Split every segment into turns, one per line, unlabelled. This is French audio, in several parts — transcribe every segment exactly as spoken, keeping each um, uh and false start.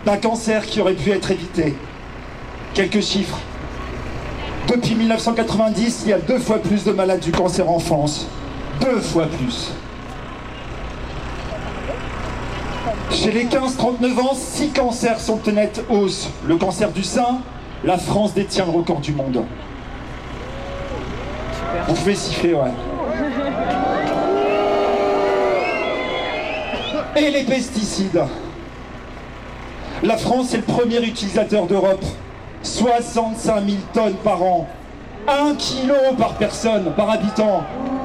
d'un cancer qui aurait pu être évité. Quelques chiffres. Depuis mille neuf cent quatre-vingt-dix, il y a deux fois plus de malades du cancer en France. Deux fois plus. Chez les quinze trente-neuf ans, six cancers sont en nette hausse. Le cancer du sein, la France détient le record du monde. Vous pouvez siffler, ouais. Et les pesticides. La France est le premier utilisateur d'Europe. soixante-cinq mille tonnes par an. un kilo par personne, par habitant.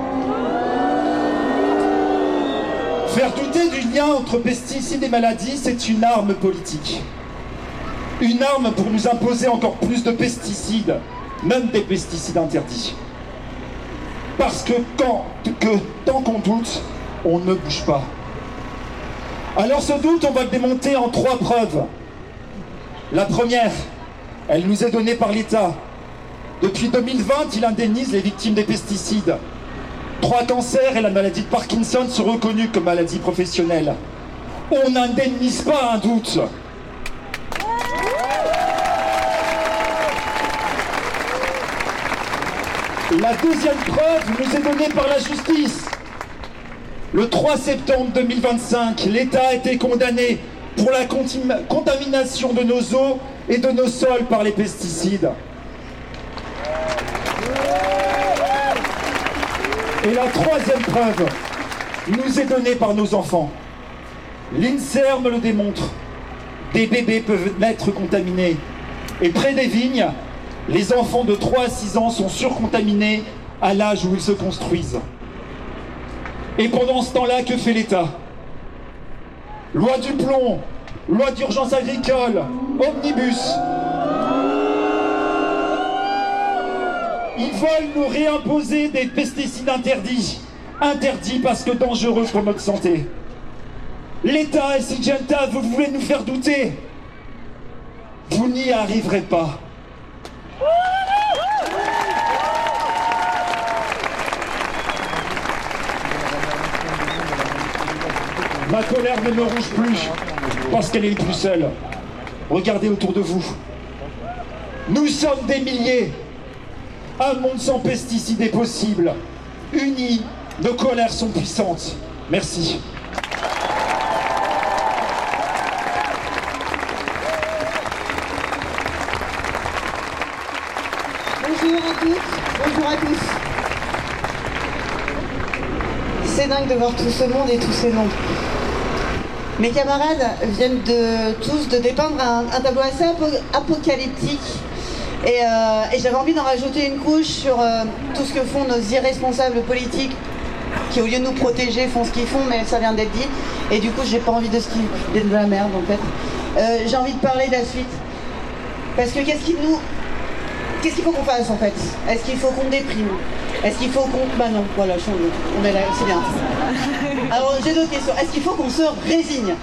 Faire douter du lien entre pesticides et maladies, c'est une arme politique. Une arme pour nous imposer encore plus de pesticides, même des pesticides interdits. Parce que, quand, que tant qu'on doute, on ne bouge pas. Alors ce doute, on va le démonter en trois preuves. La première, elle nous est donnée par l'État. Depuis deux mille vingt, il indemnise les victimes des pesticides. Trois cancers et la maladie de Parkinson sont reconnus comme maladies professionnelles. On n'indemnise pas un doute. La deuxième preuve nous est donnée par la justice. Le trois septembre deux mille vingt-cinq, l'État a été condamné pour la contamination de nos eaux et de nos sols par les pesticides. Et la troisième preuve nous est donnée par nos enfants. L'INSERM le démontre. Des bébés peuvent naître contaminés. Et près des vignes, les enfants de trois à six ans sont surcontaminés à l'âge où ils se construisent. Et pendant ce temps-là, que fait l'État? Loi du plomb, loi d'urgence agricole, omnibus. Ils veulent nous réimposer des pesticides interdits. Interdits parce que dangereux pour notre santé. L'État et Syngenta, vous voulez nous faire douter? Vous n'y arriverez pas. Ma colère ne me ronge plus, parce qu'elle est plus seule. Regardez autour de vous. Nous sommes des milliers. Un monde sans pesticides est possible. Unis, nos colères sont puissantes. Merci.
Bonjour à toutes, bonjour à tous. C'est dingue de voir tout ce monde et tous ces noms. Mes camarades viennent de, tous de dépeindre un, un tableau assez apo apocalyptique et, euh, et j'avais envie d'en rajouter une couche sur euh, tout ce que font nos irresponsables politiques qui, au lieu de nous protéger, font ce qu'ils font, mais ça vient d'être dit. Et du coup, j'ai pas envie de ce qui de la merde en fait. Euh, j'ai envie de parler de la suite. Parce que qu'est-ce qu'il nous... Qu'est-ce qu'il faut qu'on fasse en fait? Est-ce qu'il faut qu'on déprime? Est-ce qu'il faut qu'on... Bah non, voilà, on est là, c'est bien. Alors j'ai d'autres questions. Est-ce qu'il faut qu'on se résigne?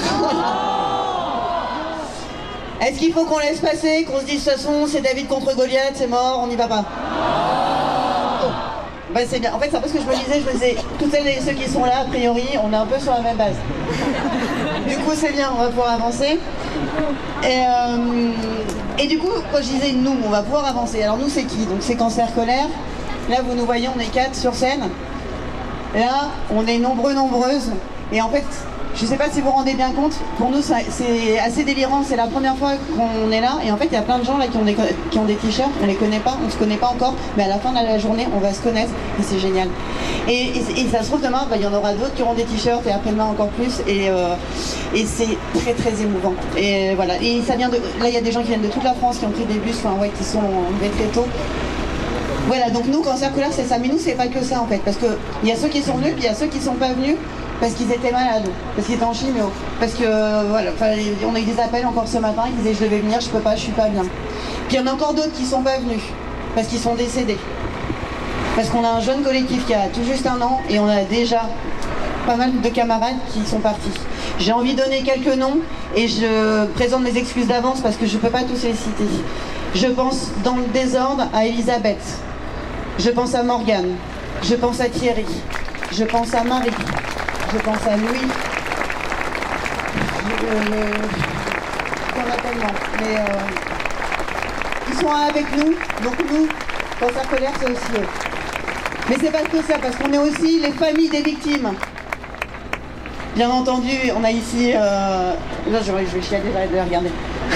Est-ce qu'il faut qu'on laisse passer, qu'on se dise de toute façon c'est David contre Goliath, c'est mort, on n'y va pas? Oh. Bah c'est bien. En fait c'est un peu ce que je me disais, je me disais, toutes celles et ceux qui sont là, a priori, on est un peu sur la même base. Du coup c'est bien, on va pouvoir avancer. Et, euh, et du coup, quand je disais nous, on va pouvoir avancer. Alors nous c'est qui? Donc c'est Cancer Colère. Là vous nous voyez, on est quatre sur scène. Là, on est nombreux, nombreuses. Et en fait, je ne sais pas si vous vous rendez bien compte, pour nous c'est assez délirant, c'est la première fois qu'on est là. Et en fait, il y a plein de gens là qui ont des, qui ont des t-shirts, on ne les connaît pas, on ne se connaît pas encore. Mais à la fin de la journée, on va se connaître et c'est génial. Et, et, et ça se trouve demain, bah, il y en aura d'autres qui auront des t-shirts et après-demain encore plus. Et, euh, et c'est très très émouvant. Et voilà. Et ça vient de, là, il y a des gens qui viennent de toute la France qui ont pris des bus, enfin ouais, qui sont arrivés très tôt. Voilà, donc nous, Cancer Colère, c'est ça. Mais nous, c'est pas que ça, en fait. Parce qu'il y a ceux qui sont venus, puis il y a ceux qui sont pas venus parce qu'ils étaient malades, parce qu'ils étaient en chimio. Parce que, euh, voilà, on a eu des appels encore ce matin, ils disaient je devais venir, je peux pas, je suis pas bien. Puis il y en a encore d'autres qui sont pas venus, parce qu'ils sont décédés. Parce qu'on a un jeune collectif qui a tout juste un an, et on a déjà pas mal de camarades qui sont partis. J'ai envie de donner quelques noms, et je présente mes excuses d'avance, parce que je peux pas tous les citer. Je pense, dans le désordre, à Elisabeth. Je pense à Morgane, je pense à Thierry, je pense à Marie, je pense à Louis, je, tellement. Mais euh, ils sont avec nous, donc nous, Cancer Colère, c'est aussi eux. Mais c'est pas que ça, parce qu'on est aussi les familles des victimes. Bien entendu, on a ici... Euh... Là, je, je vais chialer de les regarder.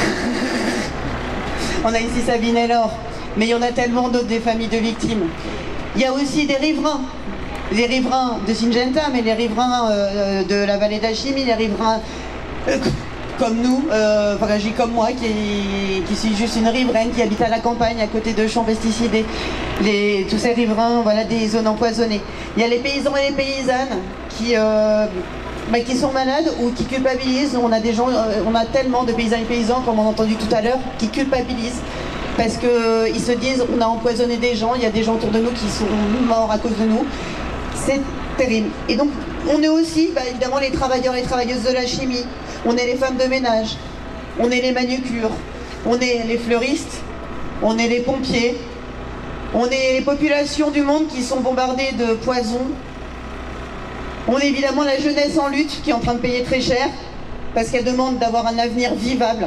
On a ici Sabine et Laure, mais il y en a tellement d'autres des familles de victimes. Il y a aussi des riverains. Les riverains de Syngenta, mais les riverains euh, de la vallée d'Achimie, les riverains euh, comme nous, euh, enfin j'agis comme moi, qui, qui suis juste une riveraine, qui habite à la campagne, à côté de champs pesticidés. Les, tous ces riverains, voilà, des zones empoisonnées. Il y a les paysans et les paysannes qui, euh, bah, qui sont malades ou qui culpabilisent. On a des gens, euh, on a tellement de paysans et paysans, comme on a entendu tout à l'heure, qui culpabilisent. Parce qu'ils euh, se disent, on a empoisonné des gens, il y a des gens autour de nous qui sont morts à cause de nous. C'est terrible. Et donc, on est aussi, bah, évidemment, les travailleurs et travailleuses de la chimie. On est les femmes de ménage. On est les manucures. On est les fleuristes. On est les pompiers. On est les populations du monde qui sont bombardées de poisons. On est évidemment la jeunesse en lutte qui est en train de payer très cher parce qu'elle demande d'avoir un avenir vivable.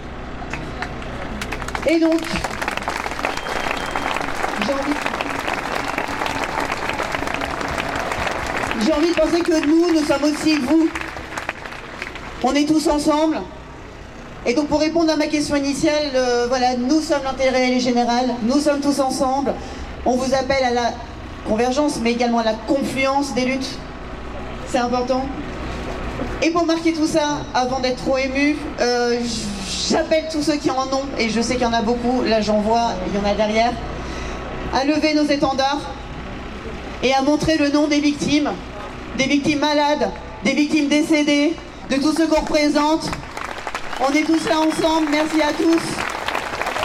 Et donc, j'ai envie, j'ai envie de penser que nous, nous sommes aussi vous. On est tous ensemble. Et donc pour répondre à ma question initiale, euh, voilà, nous sommes l'intérêt général, nous sommes tous ensemble. On vous appelle à la convergence, mais également à la confluence des luttes. C'est important. Et pour marquer tout ça, avant d'être trop ému, euh, j'appelle tous ceux qui en ont, et je sais qu'il y en a beaucoup, là j'en vois, il y en a derrière, à lever nos étendards et à montrer le nom des victimes, des victimes malades, des victimes décédées, de tous ceux qu'on représente. On est tous là ensemble, merci à tous.